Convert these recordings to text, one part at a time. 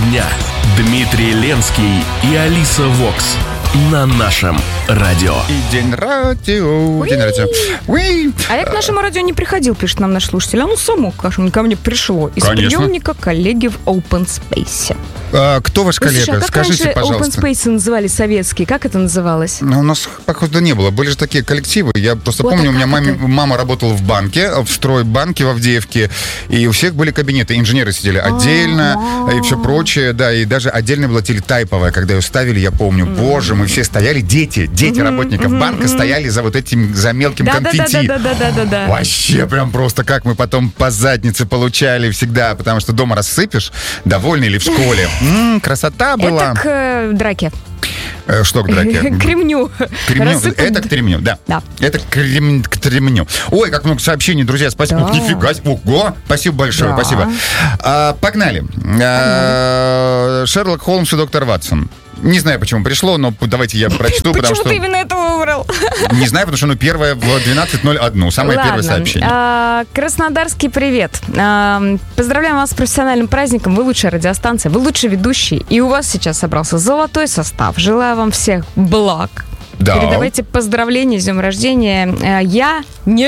дня. Дмитрий Ленский и Алиса Вокс на нашем радио. И день радио. День радио. Уи. А я к нашему радио не приходил, пишет нам наш слушатель. Оно само ко мне пришло. Из приемника коллеги в Open Space. Кто ваш коллега? Слушай, а как Скажите, раньше пожалуйста. Open Space называли советские? Как это называлось? Ну, у нас, походу, не было. Были же такие коллективы. Я просто Вот, помню, а у меня как это? мама работала в банке, в стройбанке в Авдеевке, и у всех были кабинеты. Инженеры сидели отдельно и все прочее, да, и даже отдельно была телетайповая, когда ее ставили, я помню. Боже, мы все стояли, дети работников банка стояли за вот этим, за мелким конфетти. Да. Вообще прям просто как мы потом по заднице получали всегда, потому что дома рассыпешь, довольный или в школе. Красота была. Это к драке. Что к драке? К ремню. Это к кремню, да. Это к ремню. Ой, как много сообщений, друзья, спасибо. Да. Нифига себе. Ого, спасибо большое, Да. спасибо. Погнали. Шерлок Холмс и доктор Ватсон. Не знаю, почему пришло, но давайте я прочту, потому Почему что... ты именно это выбрал? Не знаю, потому что оно первое в 12:01. Самое первое сообщение. Краснодарский привет. Поздравляем вас с профессиональным праздником. Вы лучшая радиостанция, вы лучший ведущий. И у вас сейчас собрался золотой состав. Желаю вам всех благ. Да. Передавайте поздравления с днем рождения. Я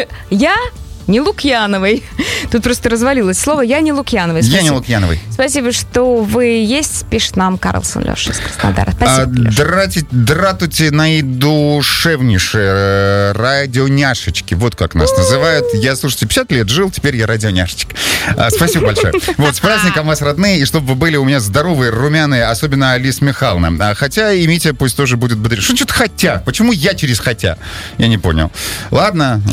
не Лукьяновой. Тут просто развалилось слово. Я не Лукьяновой. Я Спасибо. не Лукьяновой. Спасибо, что вы есть, пишет нам Карлсон Леша из Краснодара. Спасибо, Леша. Дратуйте наидушевнейшие радионяшечки. Вот как нас называют. Я, слушайте, 50 лет жил, теперь я радионяшечка. Спасибо большое. Вот, с праздником вас, родные, и чтобы вы были у меня здоровые, румяные, особенно Алиса Михайловна. Хотя и Митя пусть тоже будет бодрить. Что что-то хотя? Почему я через хотя? Я не понял. Ладно.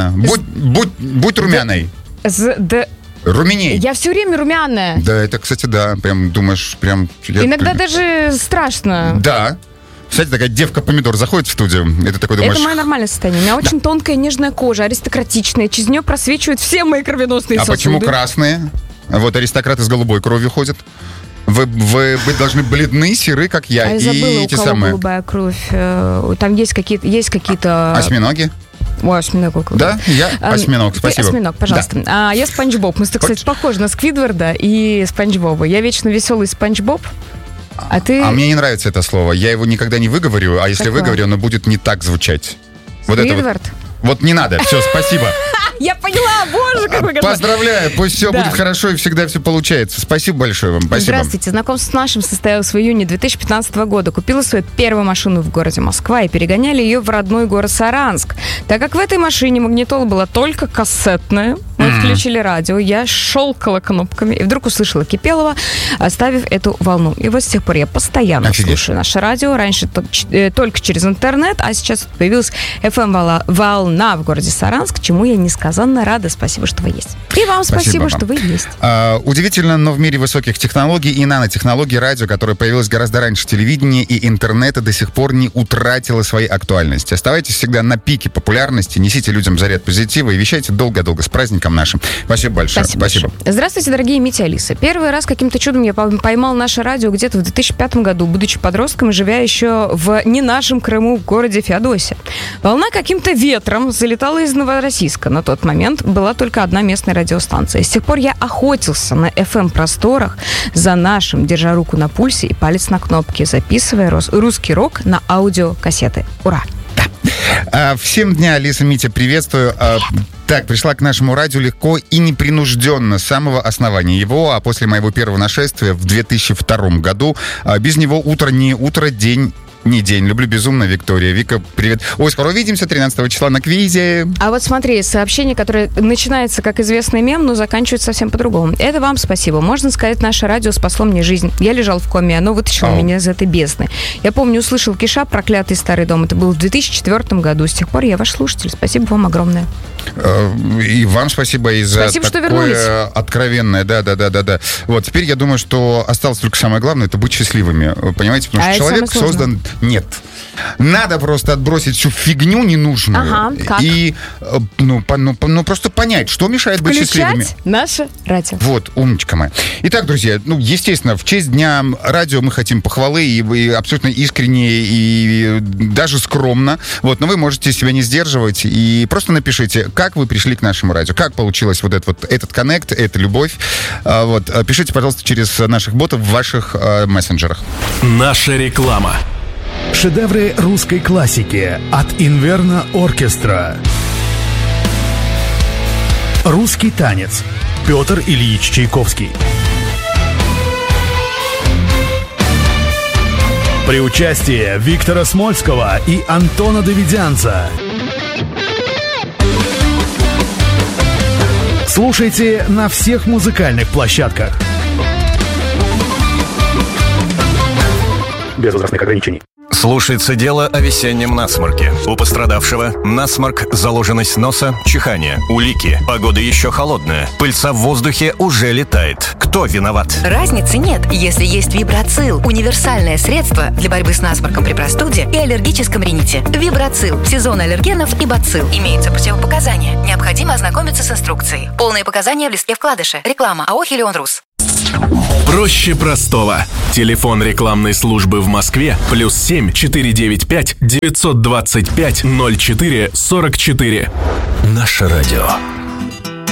Будь румяной. Румяней. Я все время румяная. Да, это, кстати, да. Прям думаешь, прям... Иногда даже страшно. Да. Кстати, такая девка-помидор заходит в студию, и ты такой думаешь... Это мое нормальное состояние. У меня очень тонкая нежная кожа, аристократичная. Через нее просвечивают все мои кровеносные сосуды. А почему красные? Вот аристократы с голубой кровью ходят. Вы должны бледны, серы, как я. А я и забыла, у эти кого самые... голубая кровь. Там есть какие-то... Осьминоги? Ой, осьминог. Да, я осьминог, спасибо. Ты осьминог, пожалуйста. Да. Я Спанч Боб. Мы, кстати, похожи на Сквидварда и Спанч Боба. Я вечно веселый Спанч Боб. А ты... А мне не нравится это слово. Я его никогда не выговорю, а если выговорю, оно будет не так звучать. Сквидвард? Вот не надо. Все, спасибо. Я поняла, боже, какой кошмар. Поздравляю, пусть все будет хорошо и всегда все получается. Спасибо большое вам, спасибо. Здравствуйте, знакомство с нашим состоялось в июне 2015 года. Купила свою первую машину в городе Москва и перегоняли ее в родной город Саранск. Так как в этой машине магнитола была только кассетная, мы включили радио, я щелкала кнопками и вдруг услышала Кипелова, оставив эту волну. И вот с тех пор я постоянно слушаю наше радио. Раньше только через интернет, а сейчас появилась FM-волна в городе Саранск, чему я несказанно рада. Спасибо, что вы есть. И вам спасибо что вы есть. Удивительно, но в мире высоких технологий и нанотехнологий радио, которое появилось гораздо раньше телевидения и интернета, до сих пор не утратило своей актуальности. Оставайтесь всегда на пике популярности, несите людям заряд позитива и вещайте долго-долго с праздником нашим. Спасибо большое. Спасибо. Здравствуйте, дорогие Митя и Алиса. Первый раз каким-то чудом я поймал наше радио где-то в 2005 году, будучи подростком и живя еще в не нашем Крыму, в городе Феодосия. Волна каким-то ветром залетала из Новороссийска. На тот момент была только одна местная радиостанция. С тех пор я охотился на FM-просторах за нашим, держа руку на пульсе и палец на кнопке, записывая русский рок на аудиокассеты. Ура! Всем дня, Алиса, Митя, приветствую. Так, пришла к нашему радио легко и непринужденно с самого основания его, а после моего первого нашествия в 2002 году без него утро не утро, день не день. Люблю безумно, Виктория. Вика, привет. Ой, скоро увидимся 13 числа на квизе. А вот смотри, сообщение, которое начинается как известный мем, но заканчивается совсем по-другому. Это вам спасибо. Можно сказать, наше радио спасло мне жизнь. Я лежал в коме, оно вытащило меня из этой бездны. Я помню, услышал Киша «Проклятый старый дом». Это было в 2004 году. С тех пор я ваш слушатель. Спасибо вам огромное. И вам спасибо и за спасибо, такое откровенное. Да. Вот, теперь я думаю, что осталось только самое главное, это быть счастливыми. Понимаете? Потому что человек создан... Нет. Надо просто отбросить всю фигню ненужную. Как? И просто понять, что мешает быть счастливыми. Включать наше радио. Вот, умничка моя. Итак, друзья, естественно, в честь Дня радио мы хотим похвалы, и абсолютно искренне, и даже скромно. Вот, но вы можете себя не сдерживать, и просто напишите, как вы пришли к нашему радио, как получилось этот коннект, эта любовь. Пишите, пожалуйста, через наших ботов в ваших мессенджерах. Наша реклама. Шедевры русской классики от Инверно Оркестра. Русский танец. Петр Ильич Чайковский. При участии Виктора Смольского и Антона Давидянца. Слушайте на всех музыкальных площадках. Без возрастных ограничений. Слушается дело о весеннем насморке. У пострадавшего насморк, заложенность носа, чихание, улики. Погода еще холодная. Пыльца в воздухе уже летает. Кто виноват? Разницы нет, если есть Вибрацил. Универсальное средство для борьбы с насморком при простуде и аллергическом рините. Вибрацил. Сезон аллергенов и бацилл. Имеются противопоказания. Необходимо ознакомиться с инструкцией. Полные показания в листке вкладыша. Реклама. АО «Хелион-Рус». Проще простого. Телефон рекламной службы в Москве +7 495 925 04 44. Наше радио.